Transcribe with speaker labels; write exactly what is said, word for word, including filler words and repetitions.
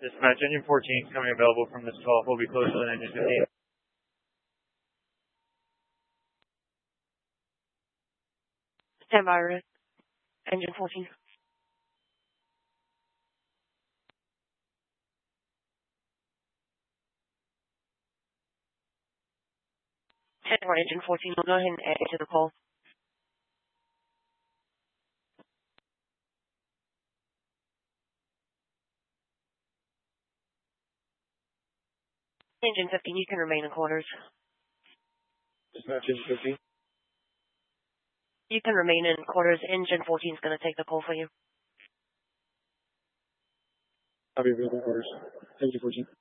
Speaker 1: Dispatch, engine fourteen is coming available from this call. We'll be close to the engine fifteen.
Speaker 2: Stand by, engine fourteen. ten four, engine fourteen, we'll go ahead and add it to the call. Engine fifteen, you can remain in quarters.
Speaker 1: Dispatch, engine fifteen.
Speaker 2: You can remain in quarters. Engine fourteen is going to take the call for you.
Speaker 1: I'll be available in quarters. Engine fourteen.